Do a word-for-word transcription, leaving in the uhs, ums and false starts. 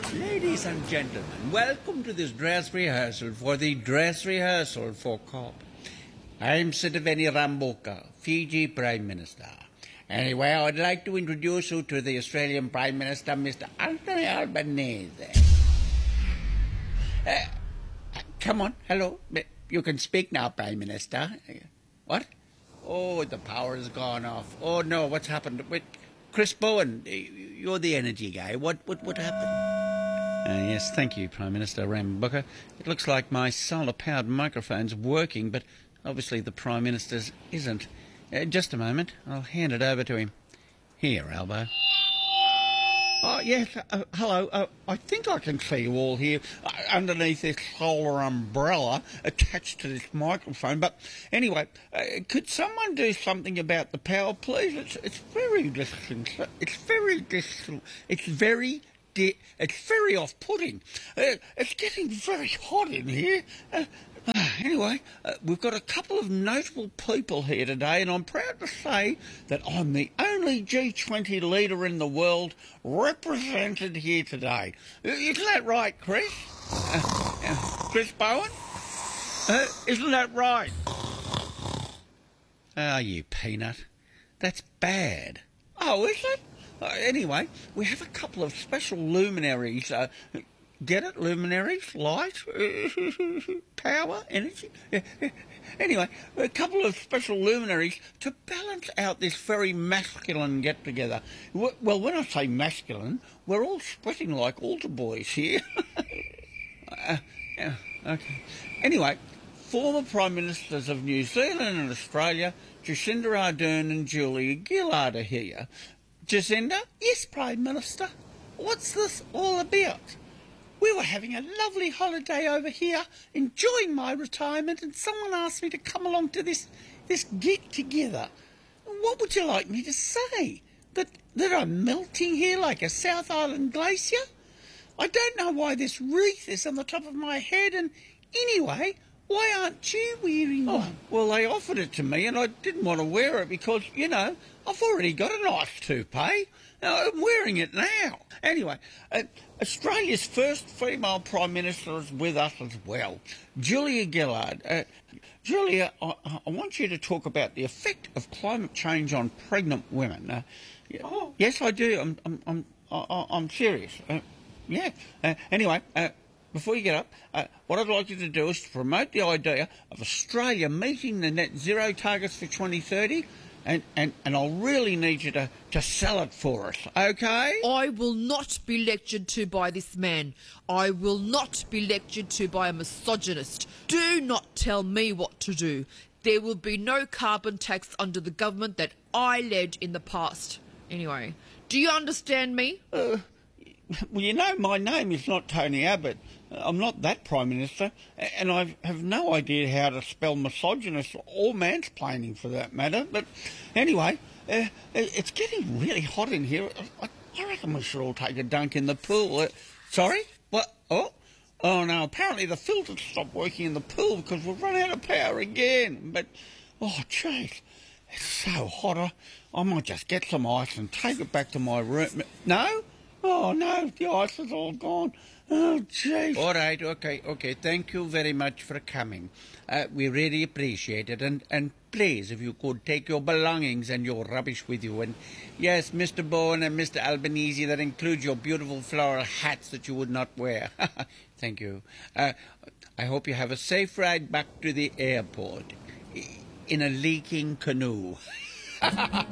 Ladies and gentlemen, welcome to this dress rehearsal for the dress rehearsal for COP. I'm Sitiveni Rabuka, Fiji Prime Minister. Anyway, I'd like to introduce you to the Australian Prime Minister, Mister Anthony Albanese. Uh, come on, hello. You can speak now, Prime Minister. What? Oh, the power has gone off. Oh, no, what's happened? Wait, Chris Bowen, you're the energy guy. What, what, what happened? Uh, yes, thank you, Prime Minister Rabuka. It looks like my solar-powered microphone's working, but obviously the Prime Minister's isn't. Uh, just a moment. I'll hand it over to him. Here, Albo. Oh, yes, uh, hello. Uh, I think I can see you all here uh, underneath this solar umbrella attached to this microphone. But anyway, uh, could someone do something about the power, please? It's, it's very distant. It's very distant. It's very... It's very off-putting. Uh, it's getting very hot in here. Uh, uh, anyway, uh, we've got a couple of notable people here today, and I'm proud to say that I'm the only G twenty leader in the world represented here today. Uh, isn't that right, Chris? Uh, uh, Chris Bowen? Uh, isn't that right? Ah, oh, you peanut. That's bad. Oh, is it? Uh, anyway, we have a couple of special luminaries. Uh, get it? Luminaries? Light? Power? Energy? Anyway, a couple of special luminaries to balance out this very masculine get-together. Well, when I say masculine, we're all sweating like altar boys here. uh, yeah, okay. Anyway, former Prime Ministers of New Zealand and Australia, Jacinda Ardern and Julia Gillard are here. Jacinda? Yes, Prime Minister. What's this all about? We were having a lovely holiday over here, enjoying my retirement, and someone asked me to come along to this this get-together. What would you like me to say? That, that I'm melting here like a South Island glacier? I don't know why this wreath is on the top of my head, and anyway, why aren't you wearing one? Oh, well, they offered it to me, and I didn't want to wear it because, you know, I've already got a nice toupee. I'm wearing it now. Anyway, uh, Australia's first female Prime Minister is with us as well, Julia Gillard. Uh, Julia, I, I want you to talk about the effect of climate change on pregnant women. Uh, oh. Yes, I do. I'm, I'm, I'm, I, I'm serious. Uh, yeah. Uh, anyway... Uh, Before you get up, uh, what I'd like you to do is to promote the idea of Australia meeting the net zero targets for twenty thirty, and, and, and I'll really need you to, to sell it for us, okay? I will not be lectured to by this man. I will not be lectured to by a misogynist. Do not tell me what to do. There will be no carbon tax under the government that I led in the past. Anyway, do you understand me? Uh, well, you know, my name is not Tony Abbott. I'm not that Prime Minister, and I have no idea how to spell misogynist or mansplaining for that matter. But anyway, uh, it's getting really hot in here. I reckon we should all take a dunk in the pool. Uh, sorry? What? Oh? Oh, no, apparently the filters stopped working in the pool because we've run out of power again. But, oh, jeez, it's so hot. I, I might just get some ice and take it back to my room. No? Oh, no, the ice is all gone. Oh, jeez. All right, okay, okay. Thank you very much for coming. Uh, we really appreciate it. And, and please, if you could, take your belongings and your rubbish with you. And yes, Mister Bowen and Mister Albanese, that includes your beautiful floral hats that you would not wear. Thank you. Uh, I hope you have a safe ride back to the airport in a leaking canoe.